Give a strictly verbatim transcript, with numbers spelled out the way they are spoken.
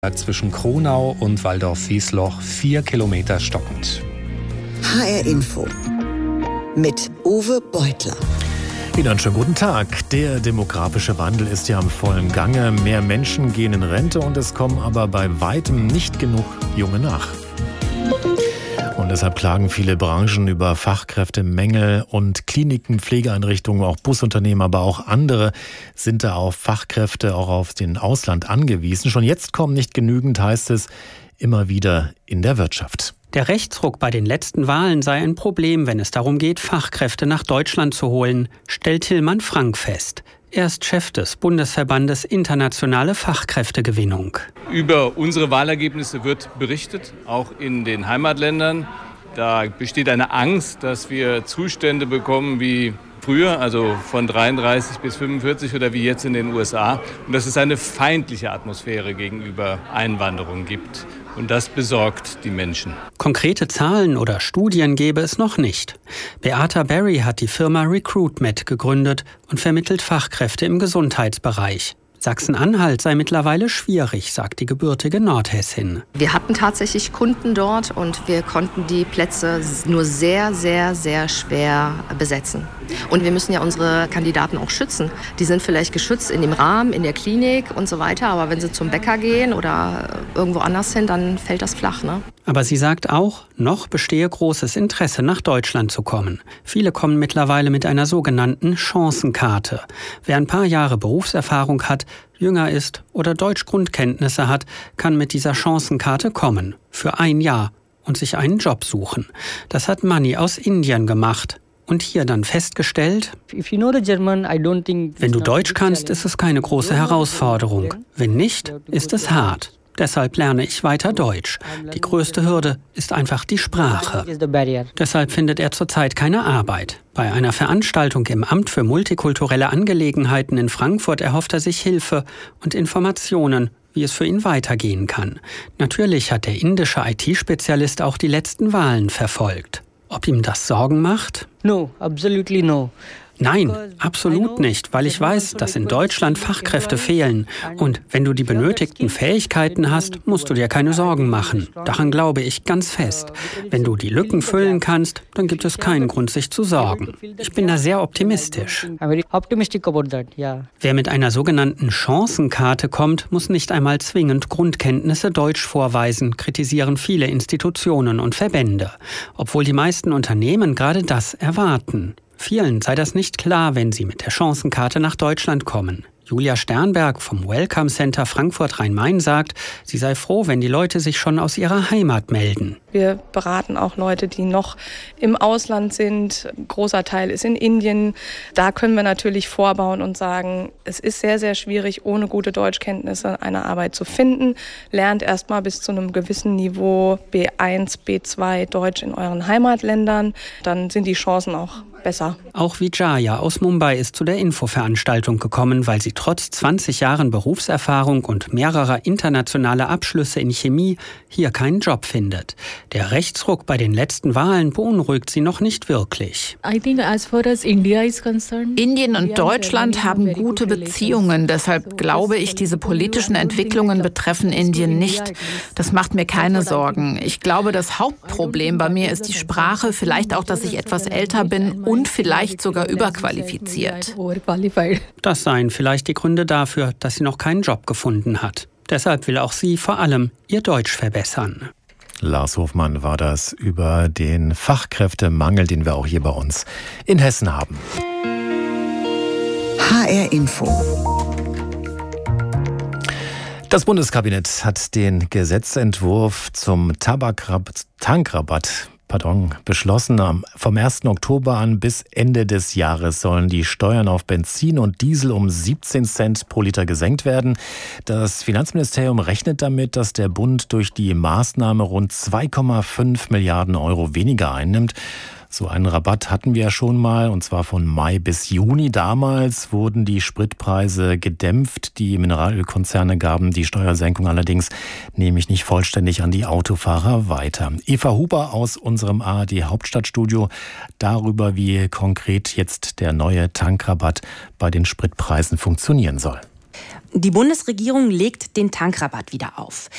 Zwischen Kronau und Waldorf-Wiesloch vier Kilometer stockend. H R Info mit Uwe Beutler. Wieder einen schönen guten Tag. Der demografische Wandel ist ja im vollen Gange. Mehr Menschen gehen in Rente und es kommen aber bei weitem nicht genug Junge nach. Und deshalb klagen viele Branchen über Fachkräftemängel und Kliniken, Pflegeeinrichtungen, auch Busunternehmen, aber auch andere sind da auf Fachkräfte auch aus dem Ausland angewiesen. Schon jetzt kommen nicht genügend, heißt es immer wieder in der Wirtschaft. Der Rechtsruck bei den letzten Wahlen sei ein Problem, wenn es darum geht, Fachkräfte nach Deutschland zu holen, stellt Tillmann Frank fest. Er ist Chef des Bundesverbandes Internationale Fachkräftegewinnung. Über unsere Wahlergebnisse wird berichtet, auch in den Heimatländern. Da besteht eine Angst, dass wir Zustände bekommen wie früher, also von dreiunddreißig bis fünfundvierzig oder wie jetzt in den U S A. Und dass es eine feindliche Atmosphäre gegenüber Einwanderung gibt. Und das besorgt die Menschen. Konkrete Zahlen oder Studien gäbe es noch nicht. Beata Berry hat die Firma RecruitMed gegründet und vermittelt Fachkräfte im Gesundheitsbereich. Sachsen-Anhalt sei mittlerweile schwierig, sagt die gebürtige Nordhessin. Wir hatten tatsächlich Kunden dort und wir konnten die Plätze nur sehr, sehr, sehr schwer besetzen. Und wir müssen ja unsere Kandidaten auch schützen. Die sind vielleicht geschützt in dem Rahmen, in der Klinik und so weiter. Aber wenn sie zum Bäcker gehen oder irgendwo anders hin, dann fällt das flach, ne? Aber sie sagt auch, noch bestehe großes Interesse, nach Deutschland zu kommen. Viele kommen mittlerweile mit einer sogenannten Chancenkarte. Wer ein paar Jahre Berufserfahrung hat, jünger ist oder Deutschgrundkenntnisse hat, kann mit dieser Chancenkarte kommen. Für ein Jahr und sich einen Job suchen. Das hat Mani aus Indien gemacht. Und hier dann festgestellt, wenn du Deutsch kannst, ist es keine große Herausforderung. Wenn nicht, ist es hart. Deshalb lerne ich weiter Deutsch. Die größte Hürde ist einfach die Sprache. Deshalb findet er zurzeit keine Arbeit. Bei einer Veranstaltung im Amt für multikulturelle Angelegenheiten in Frankfurt erhofft er sich Hilfe und Informationen, wie es für ihn weitergehen kann. Natürlich hat der indische I T-Spezialist auch die letzten Wahlen verfolgt. Ob ihm das Sorgen macht? No, absolutely no. Nein, absolut nicht, weil ich weiß, dass in Deutschland Fachkräfte fehlen. Und wenn du die benötigten Fähigkeiten hast, musst du dir keine Sorgen machen. Daran glaube ich ganz fest. Wenn du die Lücken füllen kannst, dann gibt es keinen Grund, sich zu sorgen. Ich bin da sehr optimistisch. Wer mit einer sogenannten Chancenkarte kommt, muss nicht einmal zwingend Grundkenntnisse Deutsch vorweisen, kritisieren viele Institutionen und Verbände. Obwohl die meisten Unternehmen gerade das erwarten. Vielen sei das nicht klar, wenn sie mit der Chancenkarte nach Deutschland kommen. Julia Sternberg vom Welcome Center Frankfurt Rhein-Main sagt, sie sei froh, wenn die Leute sich schon aus ihrer Heimat melden. Wir beraten auch Leute, die noch im Ausland sind. Ein großer Teil ist in Indien. Da können wir natürlich vorbauen und sagen, es ist sehr, sehr schwierig, ohne gute Deutschkenntnisse eine Arbeit zu finden. Lernt erst mal bis zu einem gewissen Niveau B eins, B zwei Deutsch in euren Heimatländern. Dann sind die Chancen auch besser. Auch Vijaya aus Mumbai ist zu der Infoveranstaltung gekommen, weil sie trotz zwanzig Jahren Berufserfahrung und mehrerer internationaler Abschlüsse in Chemie hier keinen Job findet. Der Rechtsruck bei den letzten Wahlen beunruhigt sie noch nicht wirklich. Indien und Deutschland haben gute Beziehungen. Deshalb glaube ich, diese politischen Entwicklungen betreffen Indien nicht. Das macht mir keine Sorgen. Ich glaube, das Hauptproblem bei mir ist die Sprache, vielleicht auch, dass ich etwas älter bin und vielleicht sogar überqualifiziert. Das seien vielleicht die Gründe dafür, dass sie noch keinen Job gefunden hat. Deshalb will auch sie vor allem ihr Deutsch verbessern. Lars Hofmann war das über den Fachkräftemangel, den wir auch hier bei uns in Hessen haben. H R Info. Das Bundeskabinett hat den Gesetzentwurf zum Tabak-Tankrabatt Pardon, beschlossen. Vom ersten Oktober an bis Ende des Jahres sollen die Steuern auf Benzin und Diesel um siebzehn Cent pro Liter gesenkt werden. Das Finanzministerium rechnet damit, dass der Bund durch die Maßnahme rund zwei Komma fünf Milliarden Euro weniger einnimmt. So einen Rabatt hatten wir ja schon mal, und zwar von Mai bis Juni. Damals wurden die Spritpreise gedämpft. Die Mineralölkonzerne gaben die Steuersenkung allerdings nämlich nicht vollständig an die Autofahrer weiter. Eva Huber aus unserem A R D Hauptstadtstudio darüber, wie konkret jetzt der neue Tankrabatt bei den Spritpreisen funktionieren soll. Die Bundesregierung legt den Tankrabatt wieder auf.